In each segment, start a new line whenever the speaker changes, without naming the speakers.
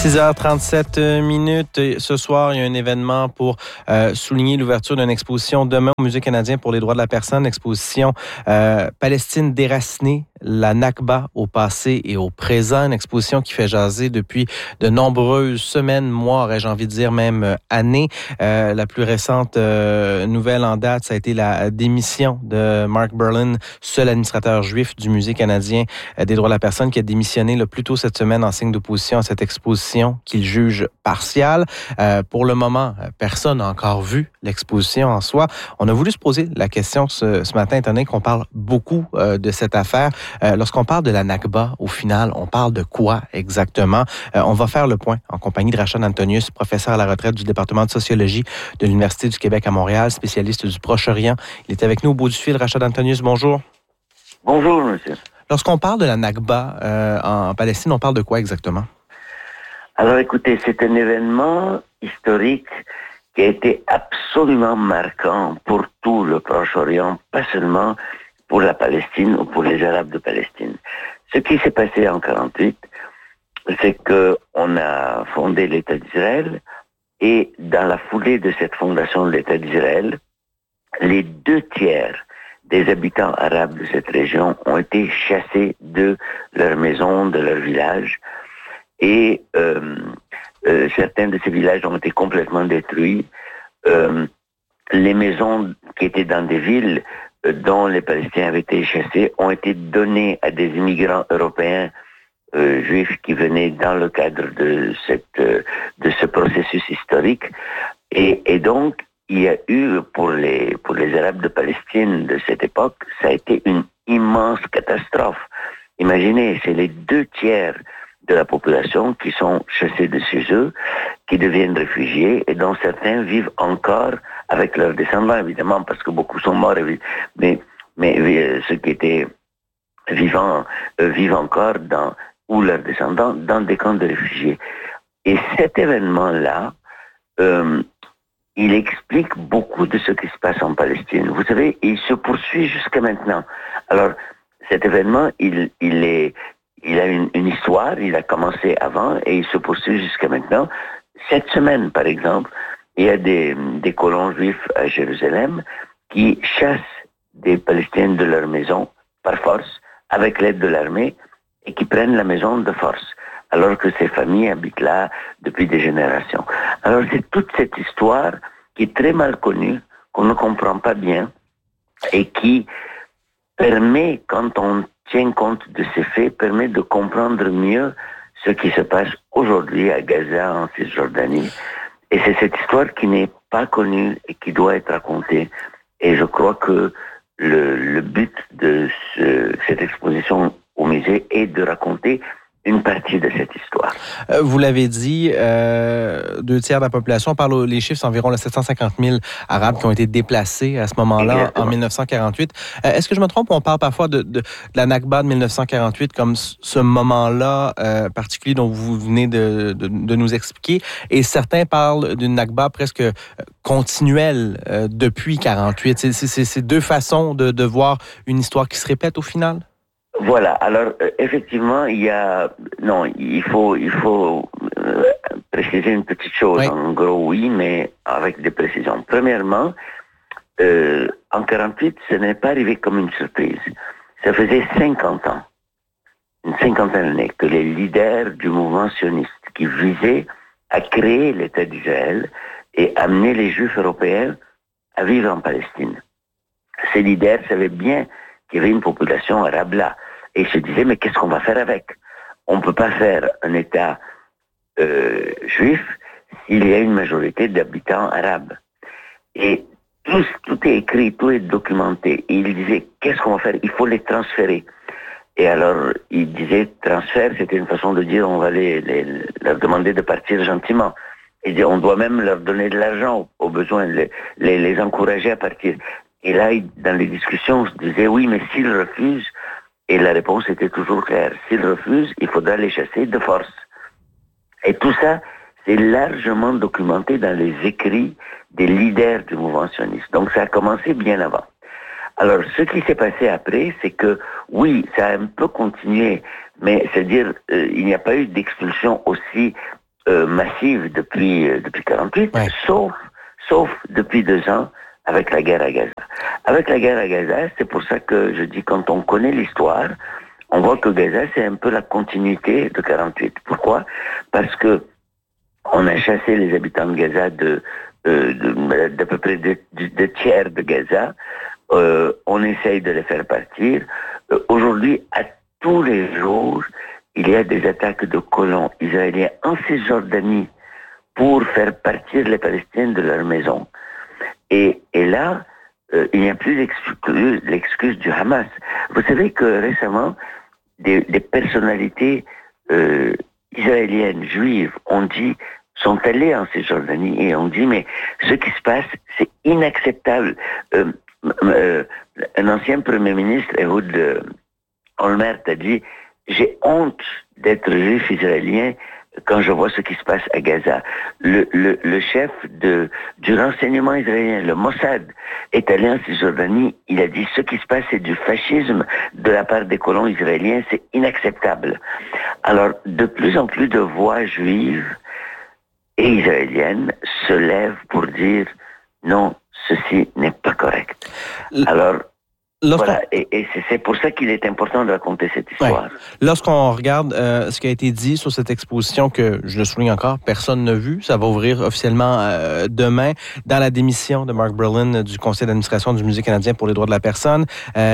6h37 minutes. Ce soir, il y a un événement pour souligner l'ouverture d'une exposition demain au Musée canadien pour les droits de la personne. Exposition Palestine déracinée, la Nakba au passé et au présent. Une exposition qui fait jaser depuis de nombreuses semaines, mois, aurais-je envie de dire même années. La plus récente nouvelle en date, ça a été la démission de Mark Berlin, seul administrateur juif du Musée canadien des droits de la personne, qui a démissionné plus tôt cette semaine en signe d'opposition à cette exposition qu'il juge partiale. Pour le moment, personne n'a encore vu l'exposition en soi. On a voulu se poser la question ce matin, étant donné qu'on parle beaucoup de cette affaire. Lorsqu'on parle de la Nakba, au final, on parle de quoi exactement? On va faire le point en compagnie de Rachad Antonius, professeur à la retraite du département de sociologie de l'Université du Québec à Montréal, spécialiste du Proche-Orient. Il est avec nous au bout du fil. Rachad Antonius, bonjour.
Bonjour, monsieur.
Lorsqu'on parle de la Nakba en Palestine, on parle de quoi exactement?
Alors écoutez, c'est un événement historique qui a été absolument marquant pour tout le Proche-Orient, pas seulement pour la Palestine ou pour les Arabes de Palestine. Ce qui s'est passé en 1948, c'est qu'on a fondé l'État d'Israël et dans la foulée de cette fondation de l'État d'Israël, les 2/3 des habitants arabes de cette région ont été chassés de leur maison, de leur village, et certains de ces villages ont été complètement détruits. Les maisons qui étaient dans des villes dont les Palestiniens avaient été chassés ont été données à des immigrants européens juifs qui venaient dans le cadre de ce processus historique. Et donc, il y a eu, pour les Arabes de Palestine de cette époque, ça a été une immense catastrophe. Imaginez, c'est les 2/3 de la population qui sont chassés de chez eux, qui deviennent réfugiés, et dont certains vivent encore avec leurs descendants, évidemment, parce que beaucoup sont morts, mais ceux qui étaient vivants vivent encore ou leurs descendants, dans des camps de réfugiés. Et cet événement-là, il explique beaucoup de ce qui se passe en Palestine. Vous savez, il se poursuit jusqu'à maintenant. Alors, cet événement, il a une histoire, il a commencé avant et il se poursuit jusqu'à maintenant. Cette semaine, par exemple, il y a des colons juifs à Jérusalem qui chassent des Palestiniens de leur maison par force, avec l'aide de l'armée, et qui prennent la maison de force, alors que ces familles habitent là depuis des générations. Alors c'est toute cette histoire qui est très mal connue, qu'on ne comprend pas bien, et qui permet, quand on tient compte de ces faits, permet de comprendre mieux ce qui se passe aujourd'hui à Gaza, en Cisjordanie. Et c'est cette histoire qui n'est pas connue et qui doit être racontée. Et je crois que le but de cette exposition au musée est de raconter une partie de cette histoire.
Vous l'avez dit, 2/3 de la population, on parle, les chiffres, c'est environ 750 000 Arabes qui ont été déplacés à ce moment-là, exactement, en 1948. Est-ce que je me trompe, on parle parfois de la Nakba de 1948 comme ce moment-là particulier dont vous venez de nous expliquer, et certains parlent d'une Nakba presque continuelle depuis 1948. C'est deux façons de voir une histoire qui se répète au final?
Voilà. Alors, effectivement, il faut préciser une petite chose. Oui. En gros, oui, mais avec des précisions. Premièrement, en 1948, ce n'est pas arrivé comme une surprise. Ça faisait 50 ans, une cinquantaine d'années, que les leaders du mouvement sioniste qui visaient à créer l'État d'Israël et amener les Juifs européens à vivre en Palestine. Ces leaders savaient bien qu'il y avait une population arabe là. Et ils se disaient, mais qu'est-ce qu'on va faire avec? On ne peut pas faire un État juif s'il y a une majorité d'habitants arabes. Et tout est écrit, tout est documenté. Et ils disaient, qu'est-ce qu'on va faire? Il faut les transférer. Et alors, ils disaient, transfert, c'était une façon de dire, on va leur demander de partir gentiment. Et on doit même leur donner de l'argent au besoin, les encourager à partir. Et là, dans les discussions, on se disait, oui, mais s'ils refusent, et la réponse était toujours claire, s'ils refusent, il faudra les chasser de force. Et tout ça, c'est largement documenté dans les écrits des leaders du mouvement sioniste. Donc ça a commencé bien avant. Alors, ce qui s'est passé après, c'est que, oui, ça a un peu continué, mais c'est-à-dire, il n'y a pas eu d'expulsion aussi massive depuis 48, sauf depuis 2 ans avec la guerre à Gaza. Avec la guerre à Gaza, c'est pour ça que je dis, quand on connaît l'histoire, on voit que Gaza, c'est un peu la continuité de 48. Pourquoi? Parce que on a chassé les habitants de Gaza d'à peu près de tiers de Gaza. On essaye de les faire partir. Aujourd'hui, à tous les jours, il y a des attaques de colons israéliens en Cisjordanie pour faire partir les Palestiniens de leur maison. Et là, il n'y a plus l'excuse du Hamas. Vous savez que récemment, des personnalités israéliennes, juives, sont allées en Cisjordanie et ont dit, mais ce qui se passe, c'est inacceptable. Un ancien premier ministre, Ehud Olmert, a dit, j'ai honte d'être juif israélien quand je vois ce qui se passe à Gaza. Le chef du renseignement israélien, le Mossad, est allé en Cisjordanie. Il a dit, ce qui se passe, c'est du fascisme de la part des colons israéliens, c'est inacceptable. Alors, de plus en plus de voix juives et israéliennes se lèvent pour dire, non, ceci n'est pas correct. Alors, voilà, et c'est pour ça qu'il est important de raconter cette histoire.
Ouais. Lorsqu'on regarde ce qui a été dit sur cette exposition, que je le souligne encore, personne n'a vu, ça va ouvrir officiellement demain, dans la démission de Mark Berlin du conseil d'administration du Musée canadien pour les droits de la personne.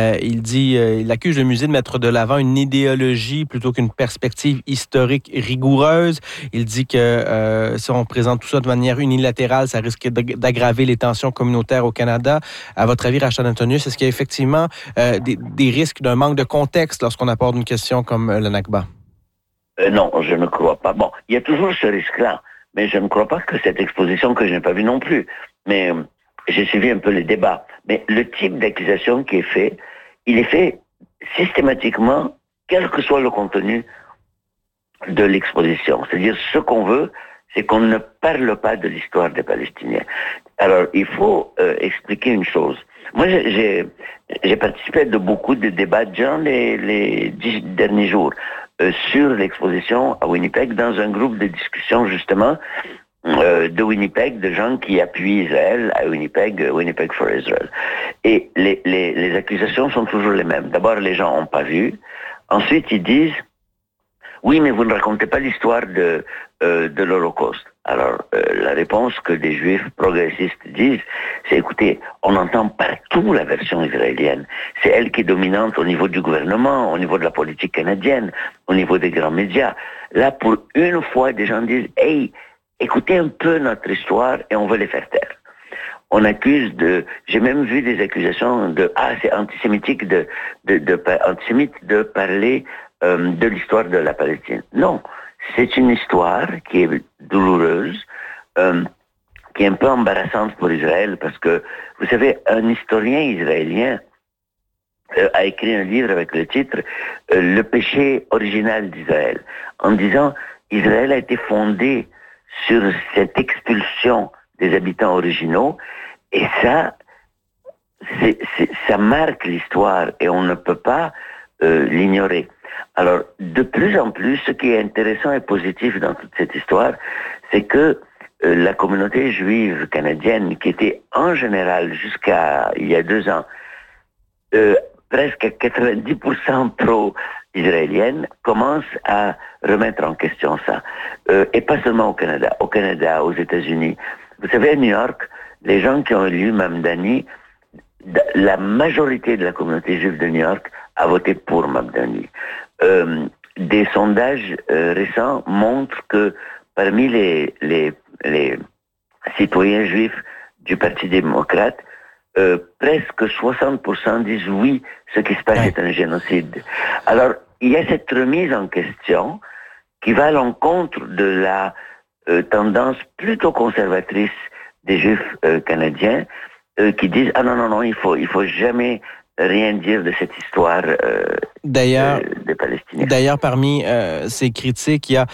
Il accuse le musée de mettre de l'avant une idéologie plutôt qu'une perspective historique rigoureuse. Il dit que si on présente tout ça de manière unilatérale, ça risque d'aggraver les tensions communautaires au Canada. À votre avis, Rachad Antonius, est-ce qu'il y a effectivement des risques d'un manque de contexte lorsqu'on aborde une question comme le Nakba?
Non, je ne crois pas. Bon, il y a toujours ce risque-là, mais je ne crois pas que cette exposition, que je n'ai pas vue non plus, mais j'ai suivi un peu les débats. Mais le type d'accusation qui est fait, il est fait systématiquement, quel que soit le contenu de l'exposition. C'est-à-dire, ce qu'on veut, c'est qu'on ne parle pas de l'histoire des Palestiniens. Alors, il faut expliquer une chose. Moi, j'ai participé à beaucoup de débats durant les 10 derniers jours sur l'exposition à Winnipeg, dans un groupe de discussion, justement, de Winnipeg, de gens qui appuient Israël à Winnipeg, Winnipeg for Israel. Et les accusations sont toujours les mêmes. D'abord, les gens n'ont pas vu. Ensuite, ils disent, oui, mais vous ne racontez pas l'histoire de l'Holocauste. Alors, la réponse que des juifs progressistes disent, c'est, écoutez, on entend partout la version israélienne. C'est elle qui est dominante au niveau du gouvernement, au niveau de la politique canadienne, au niveau des grands médias. Là, pour une fois, des gens disent, hey, écoutez un peu notre histoire et on veut les faire taire. On accuse j'ai même vu des accusations c'est antisémitique antisémite de parler de l'histoire de la Palestine. Non. C'est une histoire qui est douloureuse, qui est un peu embarrassante pour Israël, parce que, vous savez, un historien israélien a écrit un livre avec le titre « Le péché original d'Israël », en disant Israël a été fondé sur cette expulsion des habitants originaux, et ça marque l'histoire, et on ne peut pas l'ignorer. Alors, de plus en plus, ce qui est intéressant et positif dans toute cette histoire, c'est que la communauté juive canadienne, qui était en général, jusqu'à il y a 2 ans, presque 90% pro-israélienne, commence à remettre en question ça. Et pas seulement au Canada, aux États-Unis. Vous savez, à New York, les gens qui ont élu Mamdani, la majorité de la communauté juive de New York a voté pour Mamdani. Des sondages récents montrent que parmi les citoyens juifs du Parti démocrate, presque 60% disent oui, ce qui se passe est un génocide. Alors, il y a cette remise en question qui va à l'encontre de la tendance plutôt conservatrice des juifs canadiens qui disent ah non, il faut jamais rien dire de cette histoire des Palestiniens.
D'ailleurs, parmi ces critiques, il y a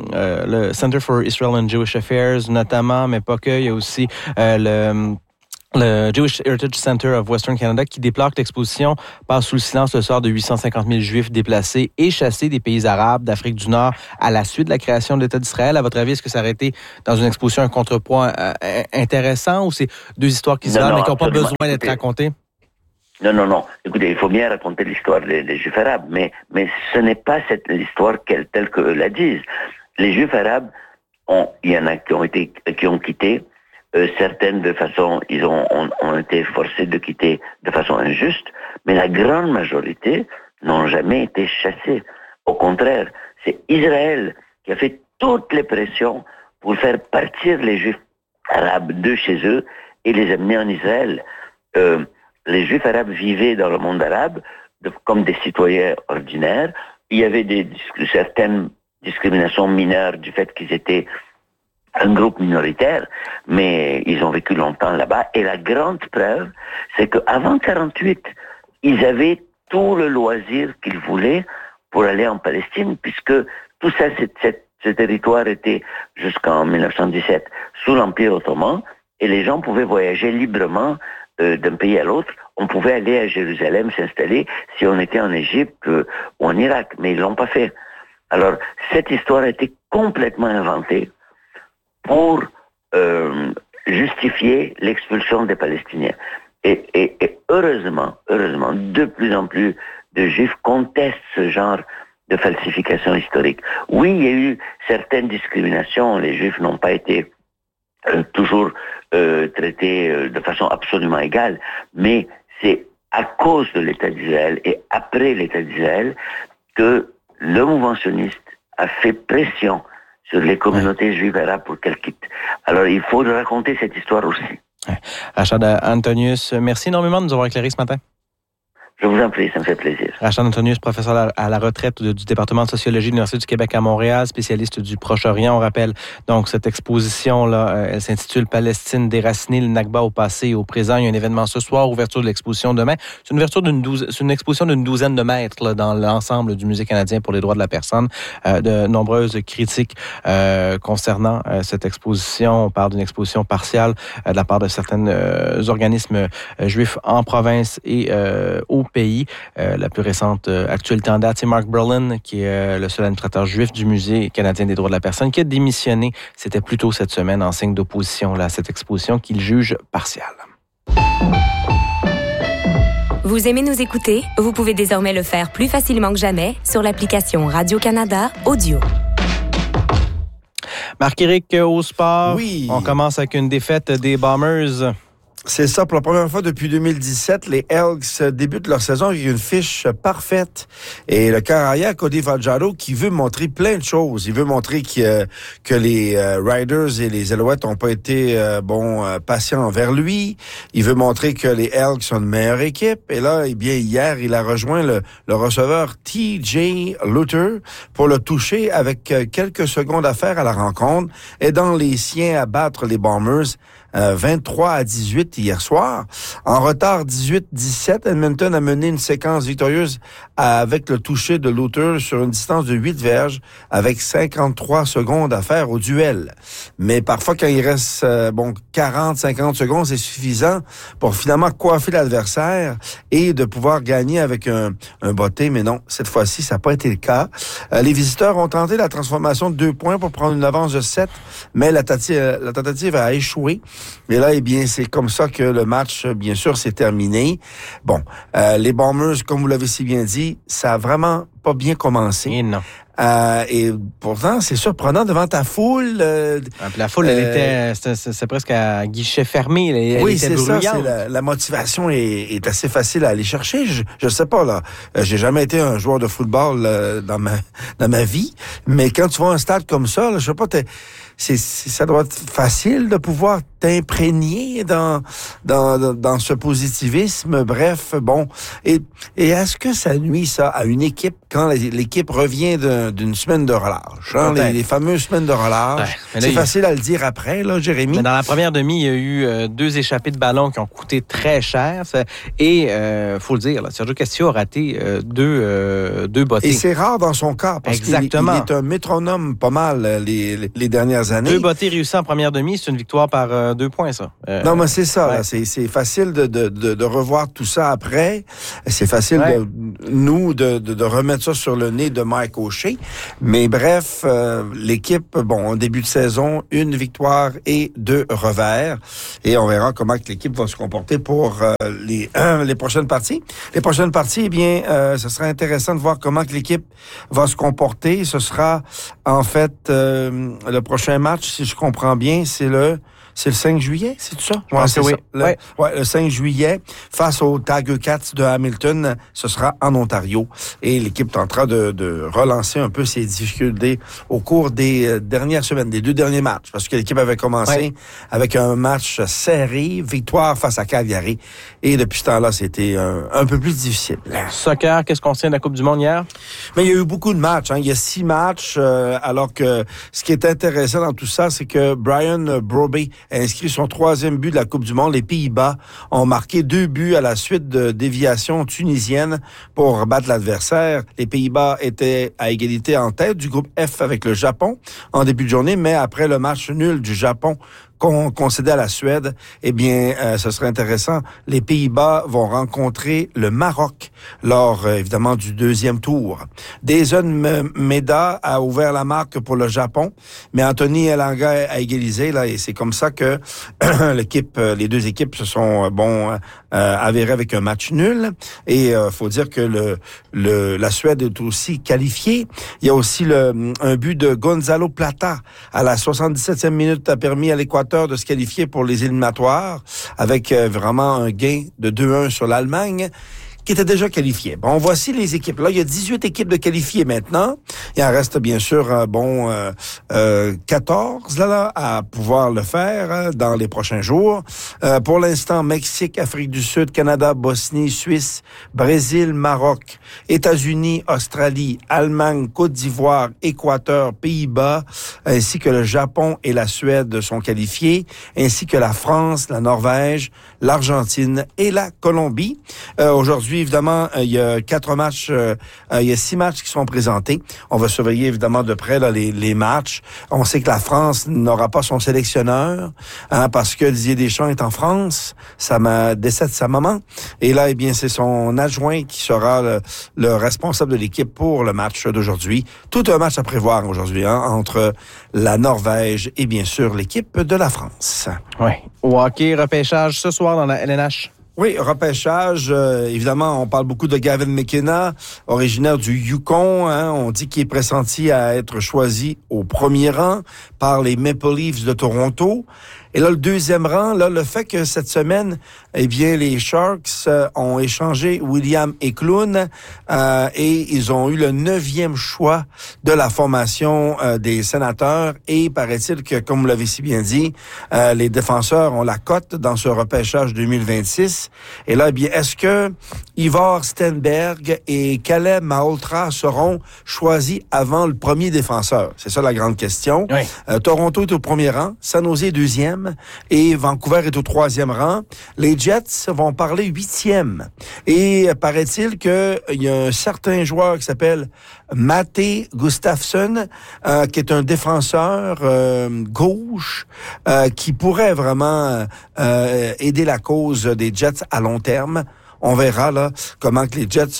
le Center for Israel and Jewish Affairs, notamment, mais pas que. Il y a aussi le Jewish Heritage Center of Western Canada, qui déplore que l'exposition passe sous le silence le sort de 850 000 Juifs déplacés et chassés des pays arabes d'Afrique du Nord à la suite de la création de l'État d'Israël. À votre avis, est-ce que ça aurait été dans une exposition un contrepoint intéressant ou c'est deux histoires qui se valent mais qui n'ont pas besoin d'être racontées?
Non. Écoutez, il faut bien raconter l'histoire des Juifs arabes, mais ce n'est pas l'histoire telle que la disent. Les Juifs arabes, il y en a qui ont quitté. Certaines de façon, ils ont été forcés de quitter de façon injuste, mais la grande majorité n'ont jamais été chassés. Au contraire, c'est Israël qui a fait toutes les pressions pour faire partir les Juifs arabes de chez eux et les amener en Israël. Les Juifs arabes vivaient dans le monde arabe comme des citoyens ordinaires. Il y avait certaines discriminations mineures du fait qu'ils étaient un groupe minoritaire, mais ils ont vécu longtemps là-bas. Et la grande preuve, c'est qu'avant 1948, ils avaient tout le loisir qu'ils voulaient pour aller en Palestine, puisque tout ça, ce territoire était jusqu'en 1917 sous l'Empire ottoman, et les gens pouvaient voyager librement d'un pays à l'autre. On pouvait aller à Jérusalem s'installer si on était en Égypte ou en Irak, mais ils l'ont pas fait. Alors, cette histoire a été complètement inventée pour justifier l'expulsion des Palestiniens. Et heureusement, de plus en plus de Juifs contestent ce genre de falsification historique. Oui, il y a eu certaines discriminations. Les Juifs n'ont pas été toujours traités de façon absolument égale, mais c'est à cause de l'État d'Israël et après l'État d'Israël que le mouvement sioniste a fait pression sur les communautés juives arabes pour qu'elles quittent. Alors, il faut raconter cette histoire aussi.
Rachad Antonius, merci énormément de nous avoir éclairé ce matin.
Je vous en prie, ça me fait plaisir.
Rachad Antonius, professeur à la retraite du département de sociologie de l'Université du Québec à Montréal, spécialiste du Proche-Orient. On rappelle donc cette exposition-là, elle s'intitule Palestine déracinée, le Nakba au passé et au présent. Il y a un événement ce soir, ouverture de l'exposition demain. C'est une exposition d'une douzaine de mètres là, dans l'ensemble du Musée canadien pour les droits de la personne. De nombreuses critiques concernant cette exposition. On parle d'une exposition partiale de la part de certains organismes juifs en province et au pays. La plus récente actualité en date, c'est Mark Berlin, qui est le seul administrateur juif du Musée canadien des droits de la personne, qui a démissionné, c'était plus tôt cette semaine, en signe d'opposition à cette exposition qu'il juge partiale.
Vous aimez nous écouter? Vous pouvez désormais le faire plus facilement que jamais sur l'application Radio-Canada Audio.
Marc-Éric, au sport,
oui.
On commence avec une défaite des Bombers.
C'est ça, pour la première fois depuis 2017, les Elks débutent leur saison avec une fiche parfaite. Et le carrière Cody Fajardo qui veut montrer plein de choses. Il veut montrer que les Riders et les Alouettes n'ont pas été patients envers lui. Il veut montrer que les Elks sont une meilleure équipe. Et là, eh bien, hier, il a rejoint le receveur TJ Luther pour le toucher avec quelques secondes à faire à la rencontre, aidant les siens à battre les Bombers 23-18 hier soir. En retard 18-17, Edmonton a mené une séquence victorieuse avec le toucher de Luther sur une distance de 8 verges avec 53 secondes à faire au duel. Mais parfois, quand il reste 40-50 secondes, c'est suffisant pour finalement coiffer l'adversaire et de pouvoir gagner avec un botté. Mais non, cette fois-ci, ça n'a pas été le cas. Les visiteurs ont tenté la transformation de 2 points pour prendre une avance de 7, mais la tentative a échoué. Et là, eh bien, c'est comme ça que le match, bien sûr, s'est terminé. Bon, les Bombers, comme vous l'avez si bien dit, ça a vraiment pas bien commencé.
Et non.
Et pourtant, c'est surprenant devant ta foule.
La foule, c'est presque à guichet fermé. Elle était bruyante.
Ça. La motivation est assez facile à aller chercher. Je sais pas, là. J'ai jamais été un joueur de football dans ma vie. Mais quand tu vois un stade comme ça, là, je sais pas, ça doit être facile de pouvoir t'imprégner dans ce positivisme. Bref, bon. Et est-ce que ça nuit, ça, à une équipe quand l'équipe revient d'une semaine de relâche? Hein, les fameuses semaines de relâche. Ouais, c'est facile à le dire après, là, Jérémy.
Mais dans la première demi, il y a eu 2 échappées de ballon qui ont coûté très cher. Et, faut le dire, là, Sergio Castillo a raté 2 bottées.
Et c'est rare dans son cas, parce
Exactement.
qu'il est un métronome pas mal les dernières dernières années.
2 bottées réussies en première demi, c'est une victoire par 2 points, ça.
Non, mais c'est ça.
Ouais.
Là, c'est facile de revoir tout ça après. C'est facile de remettre ça sur le nez de Mike O'Shea. Mais bref, l'équipe, en début de saison, 1 victoire et 2 revers. Et on verra comment que l'équipe va se comporter pour les prochaines parties. Les prochaines parties, eh bien, ce sera intéressant de voir comment que l'équipe va se comporter. Ce sera, en fait, le prochain match, si je comprends bien, c'est le 5 juillet, c'est tout ça?
Ouais, c'est oui.
Le 5 juillet, face aux Tiger Cats de Hamilton, ce sera en Ontario. Et l'équipe tentera de relancer un peu ses difficultés au cours des dernières semaines, des 2 derniers matchs. Parce que l'équipe avait commencé avec un match serré, victoire face à Calgary. Et depuis ce temps-là, c'était un peu plus difficile.
Soccer, qu'est-ce qu'on tient de la Coupe du Monde hier?
Mais il y a eu beaucoup de matchs. Il y a 6 matchs, alors que ce qui est intéressant dans tout ça, c'est que Brian Brobbey a inscrit son 3e but de la Coupe du Monde. Les Pays-Bas ont marqué 2 buts à la suite de déviations tunisiennes pour battre l'adversaire. Les Pays-Bas étaient à égalité en tête du groupe F avec le Japon en début de journée, mais après le match nul du Japon concédé à la Suède, eh bien, ce serait intéressant. Les Pays-Bas vont rencontrer le Maroc lors, évidemment, du 2e tour. Deson Meda a ouvert la marque pour le Japon, mais Anthony Elanga a égalisé, là, et c'est comme ça que les 2 équipes se sont, avérées avec un match nul. Et faut dire que la Suède est aussi qualifiée. Il y a aussi un but de Gonzalo Plata à la 77e minute a permis à l'Équateur de se qualifier pour les éliminatoires avec vraiment un gain de 2-1 sur l'Allemagne, qui était déjà qualifié. Bon, voici les équipes. Là, il y a 18 équipes de qualifiées maintenant. Il en reste bien sûr 14 là à pouvoir le faire dans les prochains jours. Pour l'instant, Mexique, Afrique du Sud, Canada, Bosnie, Suisse, Brésil, Maroc, États-Unis, Australie, Allemagne, Côte d'Ivoire, Équateur, Pays-Bas, ainsi que le Japon et la Suède sont qualifiés, ainsi que la France, la Norvège, l'Argentine et la Colombie. Aujourd'hui, évidemment, il y a 4 matchs, il y a 6 matchs qui sont présentés. On va surveiller évidemment de près là, les matchs. On sait que la France n'aura pas son sélectionneur parce que Didier Deschamps est en France. Ça décède sa maman. Et là, eh bien, c'est son adjoint qui sera le responsable de l'équipe pour le match d'aujourd'hui. Tout un match à prévoir aujourd'hui entre la Norvège et bien sûr l'équipe de la France.
Oui. Au hockey, repêchage ce soir dans la LNH.
Oui, repêchage, évidemment, on parle beaucoup de Gavin McKenna, originaire du Yukon. On dit qu'il est pressenti à être choisi au premier rang par les Maple Leafs de Toronto. Et là, le 2e rang, là, le fait que cette semaine, eh bien, les Sharks ont échangé William Eklund et ils ont eu le 9e choix de la formation des Sénateurs. Et paraît-il que, comme vous l'avez si bien dit, les défenseurs ont la cote dans ce repêchage 2026. Et là, eh bien, est-ce que Ivar Stenberg et Caleb Malhotra seront choisis avant le premier défenseur? C'est ça la grande question.
Oui.
Toronto est au premier rang, San Jose 2e et Vancouver est au 3e rang. Les Jets vont parler 8e. Et paraît-il qu'il y a un certain joueur qui s'appelle Mate Gustafsson, qui est un défenseur gauche, qui pourrait vraiment aider la cause des Jets à long terme. On verra là comment que les Jets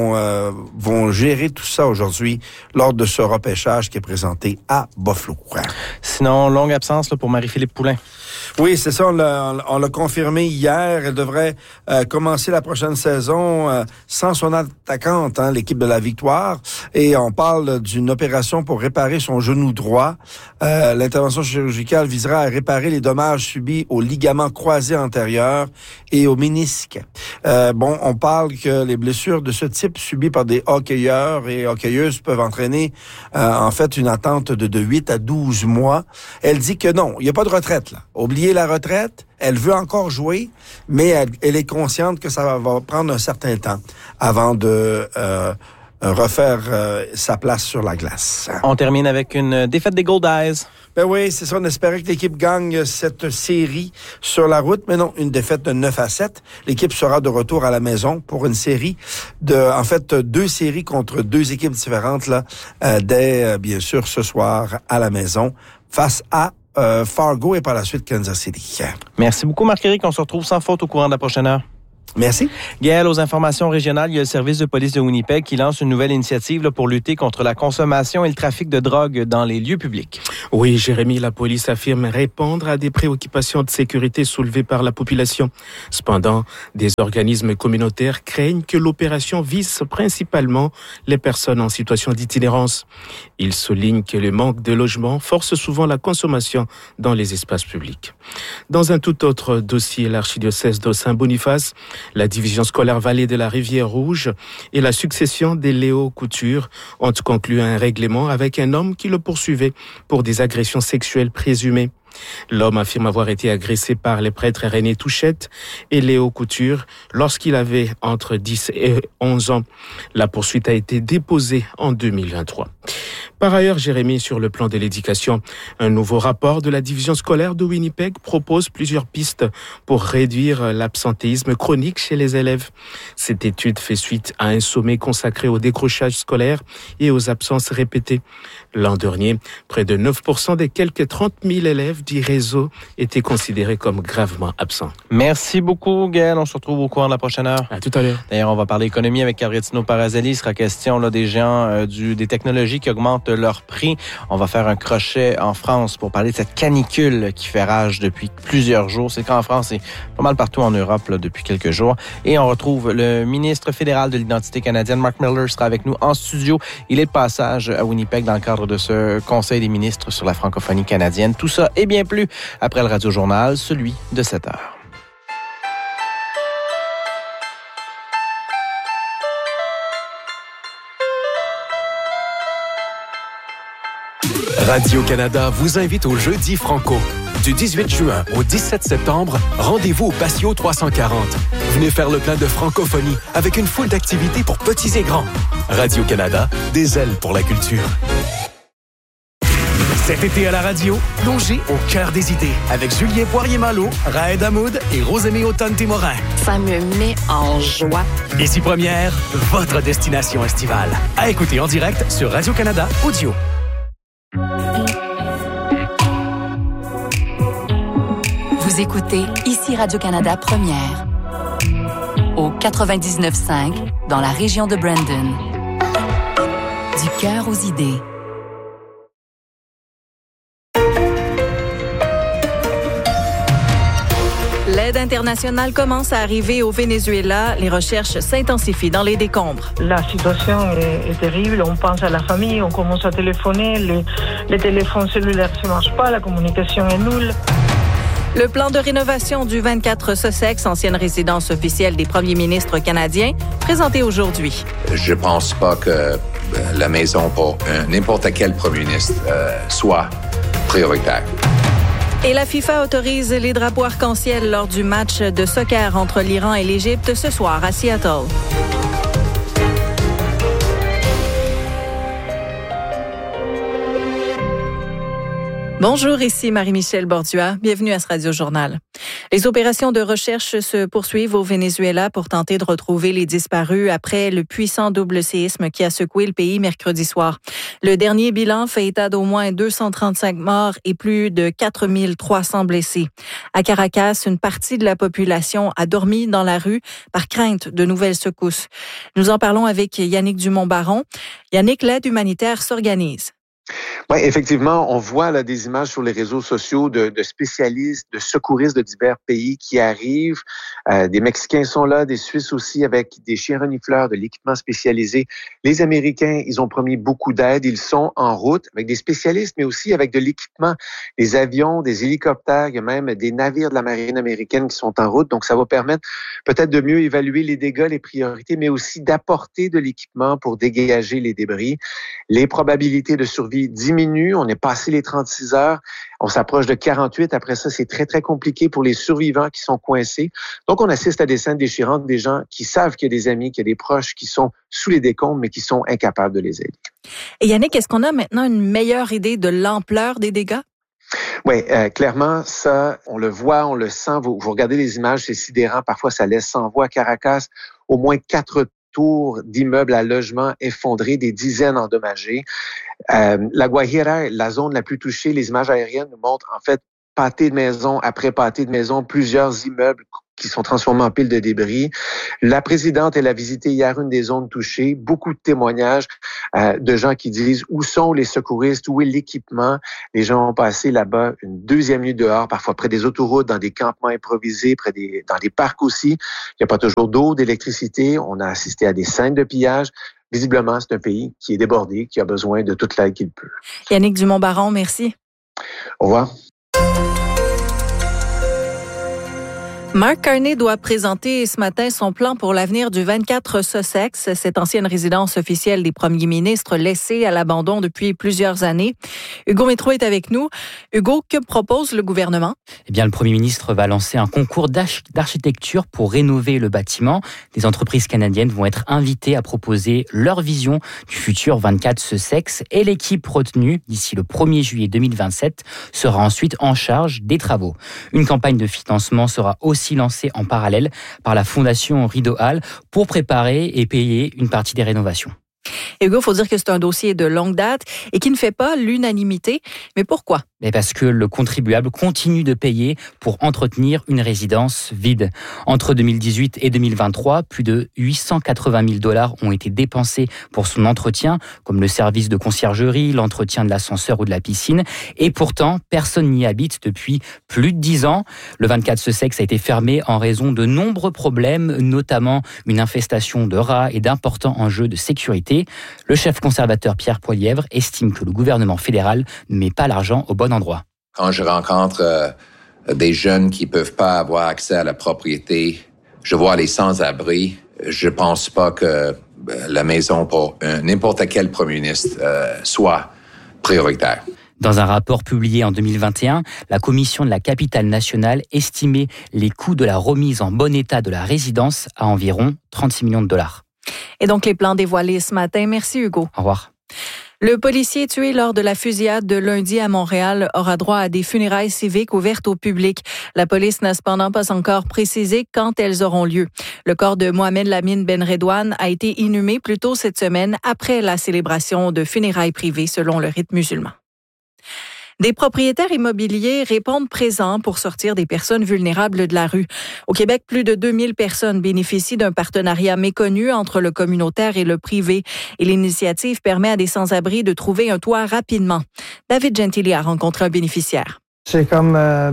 vont gérer tout ça aujourd'hui lors de ce repêchage qui est présenté à Buffalo.
Sinon, longue absence là, pour Marie-Philippe Poulin.
Oui, c'est ça, on l'a confirmé hier. Elle devrait commencer la prochaine saison sans son attaquante, l'équipe de la Victoire. Et on parle d'une opération pour réparer son genou droit. L'intervention chirurgicale visera à réparer les dommages subis au ligament croisé antérieur et au ménisque. On parle que les blessures de ce type subies par des hockeyeurs et hockeyeuses peuvent entraîner en fait une attente de 8 à 12 mois. Elle dit que non, il n'y a pas de retraite là. Oubliez la retraite, elle veut encore jouer, mais elle est consciente que ça va prendre un certain temps avant de refaire sa place sur la glace.
On termine avec une défaite des Gold Eyes.
Ben oui, c'est ça. On espérait que l'équipe gagne cette série sur la route, mais non, une défaite de 9-7. L'équipe sera de retour à la maison pour une série en fait, 2 séries contre 2 équipes différentes, là, dès, bien sûr, ce soir à la maison, face à Fargo et par la suite Kansas City.
Merci beaucoup, Marc-Éric. On se retrouve sans faute au courant de la prochaine heure.
Merci.
Gaël, aux informations régionales, il y a le service de police de Winnipeg qui lance une nouvelle initiative pour lutter contre la consommation et le trafic de drogue dans les lieux publics.
Oui, Jérémy, la police affirme répondre à des préoccupations de sécurité soulevées par la population. Cependant, des organismes communautaires craignent que l'opération vise principalement les personnes en situation d'itinérance. Ils soulignent que le manque de logement force souvent la consommation dans les espaces publics. Dans un tout autre dossier, l'archidiocèse de Saint-Boniface, la division scolaire Vallée de la Rivière-Rouge et la succession des Léo Couture ont conclu un règlement avec un homme qui le poursuivait pour des agressions sexuelles présumées. L'homme affirme avoir été agressé par les prêtres René Touchette et Léo Couture lorsqu'il avait entre 10 et 11 ans. La poursuite a été déposée en 2023. Par ailleurs, Jérémy, sur le plan de l'éducation, un nouveau rapport de la division scolaire de Winnipeg propose plusieurs pistes pour réduire l'absentéisme chronique chez les élèves. Cette étude fait suite à un sommet consacré au décrochage scolaire et aux absences répétées. L'an dernier, près de 9% des quelques 30 000 élèves du réseau étaient considérés comme gravement absents.
Merci beaucoup, Gaël. On se retrouve au courant de la prochaine heure.
À tout à l'heure.
D'ailleurs, on va parler économie avec Carretino Parazelli. Il sera question des géants des technologies qui augmentent leur prix. On va faire un crochet en France pour parler de cette canicule qui fait rage depuis plusieurs jours. C'est qu'en France et pas mal partout en Europe depuis quelques jours. Et on retrouve le ministre fédéral de l'identité canadienne, Mark Miller, sera avec nous en studio. Il est de passage à Winnipeg dans le cadre de ce Conseil des ministres sur la francophonie canadienne. Tout ça et bien plus après le Radio-Journal, celui de 7 heures.
Radio-Canada vous invite au Jeudi Franco. Du 18 juin au 17 septembre, rendez-vous au Patio 340. Venez faire le plein de francophonie avec une foule d'activités pour petits et grands. Radio-Canada, des ailes pour la culture. Cet été à la radio, plongez au cœur des idées avec Julien Poirier-Malo, Raed Hamoud et Rosemée Autonne-Témorin.
Ça me met en joie.
Ici Première, votre destination estivale. À écouter en direct sur Radio-Canada Audio.
Vous écoutez ici Radio-Canada Première. Au 99.5 dans la région de Brandon. Du cœur aux idées.
L'aide internationale commence à arriver au Venezuela. Les recherches s'intensifient dans les décombres.
La situation est terrible. On pense à la famille, on commence à téléphoner. Les téléphones cellulaires ne marchent pas, la communication est nulle.
Le plan de rénovation du 24 Sussex, ancienne résidence officielle des premiers ministres canadiens, présenté aujourd'hui.
Je pense pas que la maison pour n'importe quel premier ministre soit prioritaire.
Et la FIFA autorise les drapeaux arc-en-ciel lors du match de soccer entre l'Iran et l'Égypte ce soir à Seattle. Bonjour, ici Marie-Michel Bordua. Bienvenue à ce Radio-Journal. Les opérations de recherche se poursuivent au Venezuela pour tenter de retrouver les disparus après le puissant double séisme qui a secoué le pays mercredi soir. Le dernier bilan fait état d'au moins 235 morts et plus de 4300 blessés. À Caracas, une partie de la population a dormi dans la rue par crainte de nouvelles secousses. Nous en parlons avec Yannick Dumont-Baron. Yannick, l'aide humanitaire s'organise.
Oui, effectivement, on voit là des images sur les réseaux sociaux de spécialistes, de secouristes de divers pays qui arrivent. Des Mexicains sont là, des Suisses aussi avec des chiens renifleurs, de l'équipement spécialisé. Les Américains, ils ont promis beaucoup d'aide. Ils sont en route avec des spécialistes, mais aussi avec de l'équipement, des avions, des hélicoptères. Il y a même des navires de la marine américaine qui sont en route. Donc, ça va permettre peut-être de mieux évaluer les dégâts, les priorités, mais aussi d'apporter de l'équipement pour dégager les débris. Les probabilités de survie diminuent diminue, on est passé les 36 heures, on s'approche de 48. Après ça, c'est très, très compliqué pour les survivants qui sont coincés. Donc, on assiste à des scènes déchirantes, des gens qui savent qu'il y a des amis, qu'il y a des proches qui sont sous les décombres, mais qui sont incapables de les aider.
Et Yannick, est-ce qu'on a maintenant une meilleure idée de l'ampleur des dégâts?
Oui, clairement, ça, on le voit, on le sent. Vous regardez les images, c'est sidérant. Parfois, ça laisse sans voix. À Caracas, au moins 4 tours d'immeubles à logement effondrés, des dizaines endommagées. La Guajira, la zone la plus touchée, les images aériennes nous montrent en fait pâté de maison après pâté de maison, plusieurs immeubles qui sont transformés en piles de débris. La présidente, elle a visité hier une des zones touchées. Beaucoup de témoignages de gens qui disent où sont les secouristes, où est l'équipement. Les gens ont passé là-bas une deuxième nuit dehors, parfois près des autoroutes, dans des campements improvisés, dans des parcs aussi. Il n'y a pas toujours d'eau, d'électricité. On a assisté à des scènes de pillage. Visiblement, c'est un pays qui est débordé, qui a besoin de toute l'aide qu'il peut.
Yannick Dumont-Baron, merci.
Au revoir.
Mark Carney doit présenter ce matin son plan pour l'avenir du 24 Sussex, cette ancienne résidence officielle des premiers ministres laissée à l'abandon depuis plusieurs années. Hugo Métro est avec nous. Hugo, que propose le gouvernement?
Eh bien, le premier ministre va lancer un concours d'architecture pour rénover le bâtiment. Des entreprises canadiennes vont être invitées à proposer leur vision du futur 24 Sussex et l'équipe retenue d'ici le 1er juillet 2027 sera ensuite en charge des travaux. Une campagne de financement sera aussi lancée en parallèle par la fondation Rideau Hall pour préparer et payer une partie des rénovations.
Hugo, il faut dire que c'est un dossier de longue date et qui ne fait pas l'unanimité. Mais pourquoi?
Parce que le contribuable continue de payer pour entretenir une résidence vide. Entre 2018 et 2023, plus de 880 000 $ ont été dépensés pour son entretien, comme le service de conciergerie, l'entretien de l'ascenseur ou de la piscine. Et pourtant, personne n'y habite depuis plus de 10 ans. Le 24 Sussex a été fermé en raison de nombreux problèmes, notamment une infestation de rats et d'importants enjeux de sécurité. Le chef conservateur Pierre Poilièvre estime que le gouvernement fédéral ne met pas l'argent au bon endroit.
Quand je rencontre des jeunes qui peuvent pas avoir accès à la propriété, je vois les sans-abri. Je pense pas que la maison pour n'importe quel premier ministre soit prioritaire.
Dans un rapport publié en 2021, la Commission de la capitale nationale estimait les coûts de la remise en bon état de la résidence à environ 36 millions de $.
Et donc, les plans dévoilés ce matin. Merci, Hugo.
Au revoir.
Le policier tué lors de la fusillade de lundi à Montréal aura droit à des funérailles civiques ouvertes au public. La police n'a cependant pas encore précisé quand elles auront lieu. Le corps de Mohamed Lamine Ben Redouane a été inhumé plus tôt cette semaine après la célébration de funérailles privées selon le rite musulman. Des propriétaires immobiliers répondent présents pour sortir des personnes vulnérables de la rue. Au Québec, plus de 2000 personnes bénéficient d'un partenariat méconnu entre le communautaire et le privé. Et l'initiative permet à des sans-abri de trouver un toit rapidement. David Gentili a rencontré un bénéficiaire.
C'est comme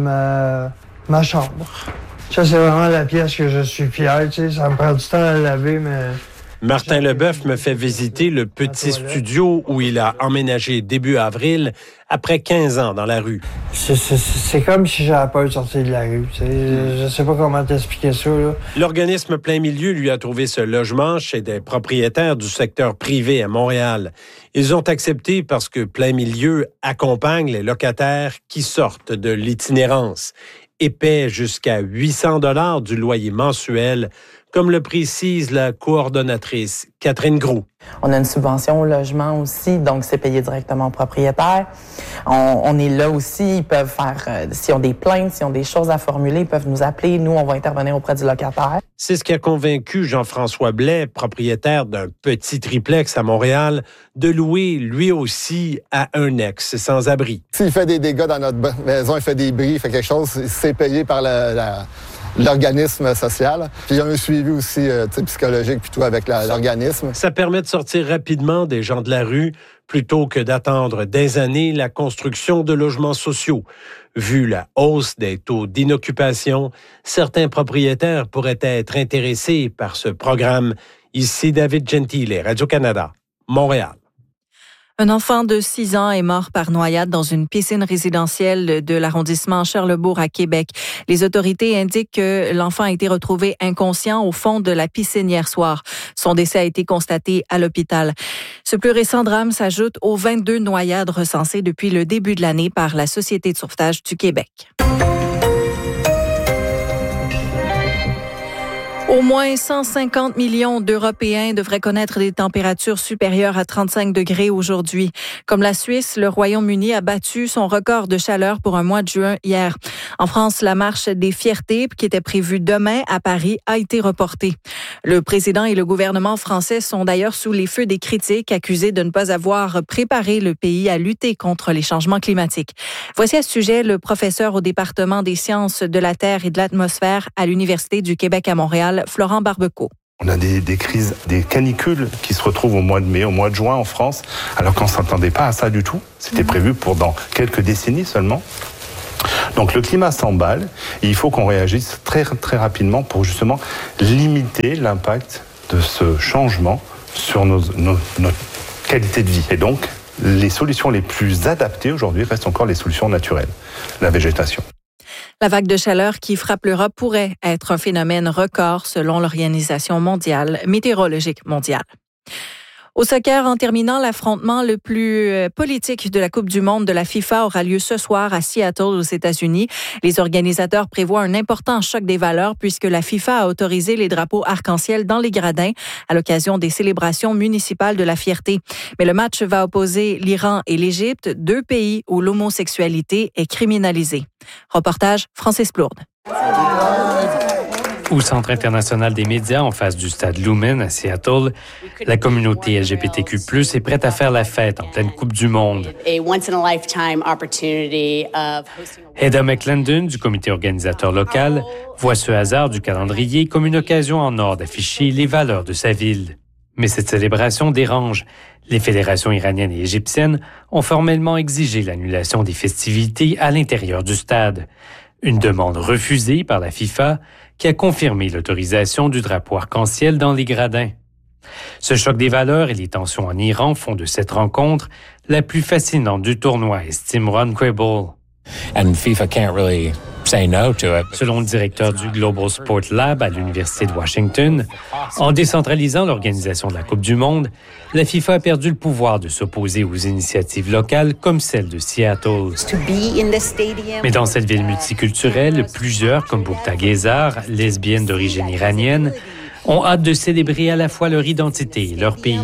ma chambre. Ça, c'est vraiment la pièce que je suis fier. Tu sais, ça me prend du temps à laver, mais...
Martin Leboeuf me fait visiter le petit studio où il a emménagé début avril, après 15 ans dans la rue.
C'est comme si j'avais peur de sortir de la rue. Je sais pas comment t'expliquer ça. Là.
L'organisme Plein Milieu lui a trouvé ce logement chez des propriétaires du secteur privé à Montréal. Ils ont accepté parce que Plein Milieu accompagne les locataires qui sortent de l'itinérance et paient jusqu'à 800 $ du loyer mensuel, comme le précise la coordonnatrice Catherine Groux.
On a une subvention au logement aussi, donc c'est payé directement aux propriétaires. On est là aussi, ils peuvent faire, s'ils ont des plaintes, s'ils ont des choses à formuler, ils peuvent nous appeler, nous on va intervenir auprès du locataire.
C'est ce qui a convaincu Jean-François Blais, propriétaire d'un petit triplex à Montréal, de louer lui aussi à un ex sans-abri.
S'il fait des dégâts dans notre maison, il fait des bris, il fait quelque chose, c'est payé par l'organisme social. Puis il y a un suivi aussi psychologique plutôt avec l'organisme.
Ça permet de sortir rapidement des gens de la rue plutôt que d'attendre des années la construction de logements sociaux. Vu la hausse des taux d'inoccupation, certains propriétaires pourraient être intéressés par ce programme. Ici David Gentile, Radio-Canada, Montréal.
Un enfant de 6 ans est mort par noyade dans une piscine résidentielle de l'arrondissement Charlesbourg à Québec. Les autorités indiquent que l'enfant a été retrouvé inconscient au fond de la piscine hier soir. Son décès a été constaté à l'hôpital. Ce plus récent drame s'ajoute aux 22 noyades recensées depuis le début de l'année par la Société de sauvetage du Québec. Au moins 150 millions d'Européens devraient connaître des températures supérieures à 35 degrés aujourd'hui. Comme la Suisse, le Royaume-Uni a battu son record de chaleur pour un mois de juin hier. En France, la marche des fiertés, qui était prévue demain à Paris, a été reportée. Le président et le gouvernement français sont d'ailleurs sous les feux des critiques, accusés de ne pas avoir préparé le pays à lutter contre les changements climatiques. Voici à ce sujet le professeur au département des sciences de la Terre et de l'atmosphère à l'Université du Québec à Montréal, Florent Barbeco.
On a des crises, des canicules qui se retrouvent au mois de mai, au mois de juin en France, alors qu'on ne s'attendait pas à ça du tout. C'était prévu pour dans quelques décennies seulement. Donc le climat s'emballe et il faut qu'on réagisse très, très rapidement pour justement limiter l'impact de ce changement sur notre qualité de vie. Et donc, les solutions les plus adaptées aujourd'hui restent encore les solutions naturelles, la végétation.
La vague de chaleur qui frappe l'Europe pourrait être un phénomène record selon l'Organisation météorologique mondiale. Au soccer, en terminant, l'affrontement le plus politique de la Coupe du monde de la FIFA aura lieu ce soir à Seattle, aux États-Unis. Les organisateurs prévoient un important choc des valeurs puisque la FIFA a autorisé les drapeaux arc-en-ciel dans les gradins à l'occasion des célébrations municipales de la fierté. Mais le match va opposer l'Iran et l'Égypte, 2 pays où l'homosexualité est criminalisée. Reportage Francis Plourde.
Au Centre international des médias, en face du stade Lumen à Seattle, la communauté LGBTQ+ est prête à faire la fête en pleine Coupe du Monde. Heather McClendon, du comité organisateur local, voit ce hasard du calendrier comme une occasion en or d'afficher les valeurs de sa ville. Mais cette célébration dérange. Les fédérations iraniennes et égyptiennes ont formellement exigé l'annulation des festivités à l'intérieur du stade. Une demande refusée par la FIFA qui a confirmé l'autorisation du drapeau arc-en-ciel dans les gradins. Ce choc des valeurs et les tensions en Iran font de cette rencontre la plus fascinante du tournoi, estime Ron Quable.
And FIFA can't really say no to it.
Selon le directeur du Global Sport Lab à l'Université de Washington, en décentralisant l'organisation de la Coupe du monde, la FIFA a perdu le pouvoir de s'opposer aux initiatives locales comme celle de Seattle. Mais dans cette ville multiculturelle, plusieurs, comme Burta Gezar, lesbiennes d'origine iranienne, ont hâte de célébrer à la fois leur identité et leur pays.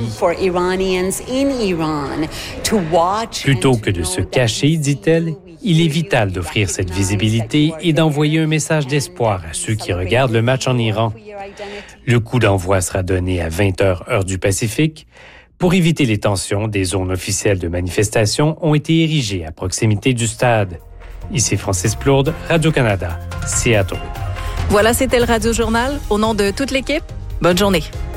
Plutôt que de se cacher, dit-elle, il est vital d'offrir cette visibilité et d'envoyer un message d'espoir à ceux qui regardent le match en Iran. Le coup d'envoi sera donné à 20h heure du Pacifique. Pour éviter les tensions, des zones officielles de manifestation ont été érigées à proximité du stade. Ici Francis Plourde, Radio-Canada, Seattle.
Voilà, c'était le Radio Journal. Au nom de toute l'équipe, bonne journée.